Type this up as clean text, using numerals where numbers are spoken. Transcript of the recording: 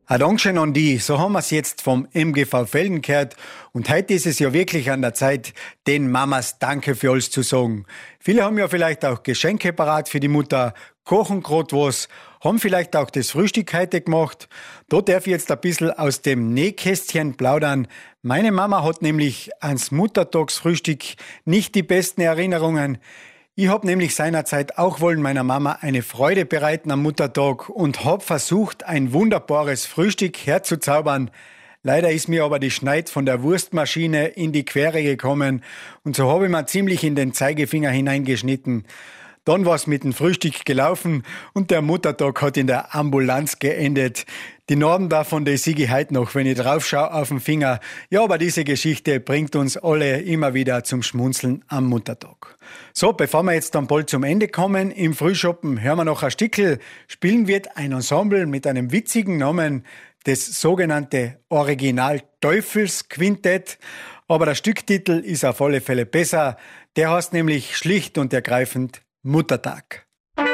Ein Dankeschön an die. So haben wir es jetzt vom MGV Velden gehört. Und heute ist es ja wirklich an der Zeit, den Mamas Danke für alles zu sagen. Viele haben ja vielleicht auch Geschenke parat für die Mutter, kochen grad was, haben vielleicht auch das Frühstück heute gemacht. Da darf ich jetzt ein bisschen aus dem Nähkästchen plaudern. Meine Mama hat nämlich ans Muttertagsfrühstück nicht die besten Erinnerungen. Ich hab nämlich seinerzeit auch wollen meiner Mama eine Freude bereiten am Muttertag und hab versucht, ein wunderbares Frühstück herzuzaubern. Leider ist mir aber die Schneid von der Wurstmaschine in die Quere gekommen und so habe ich mir ziemlich in den Zeigefinger hineingeschnitten. Dann war's mit dem Frühstück gelaufen und der Muttertag hat in der Ambulanz geendet. Die Narben davon, die sehe ich heute noch, wenn ich drauf schaue auf den Finger. Ja, aber diese Geschichte bringt uns alle immer wieder zum Schmunzeln am Muttertag. So, bevor wir jetzt dann bald zum Ende kommen, im Frühschoppen hören wir noch ein Stickel. Spielen wird ein Ensemble mit einem witzigen Namen, das sogenannte Original Teufelsquintett. Aber der Stücktitel ist auf alle Fälle besser. Der heißt nämlich schlicht und ergreifend Muttertag.